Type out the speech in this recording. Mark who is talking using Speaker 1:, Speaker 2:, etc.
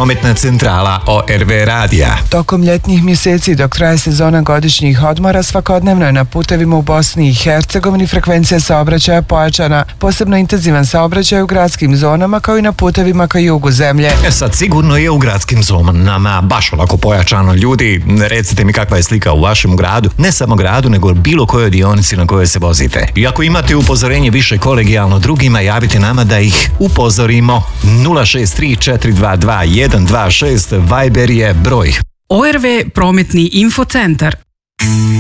Speaker 1: prometna centrala ORV radija.
Speaker 2: Tokom ljetnih mjeseci dok traje sezona godišnjih odmora svakodnevno je na putevima u Bosni i Hercegovini frekvencija saobraćaja pojačana, posebno intenzivan saobraćaj u gradskim zonama kao i na putevima ka jugu zemlje.
Speaker 1: Sad sigurno je u gradskim zonama baš onako pojačano. Ljudi, recite mi kakva je slika u vašem gradu, ne samo gradu nego bilo kojoj dionici na kojoj se vozite. I ako imate upozorenje više kolegijalno drugima, javite nama da ih upozorimo. 063 422 126 Viber je broj.
Speaker 3: ORV prometni infocentar.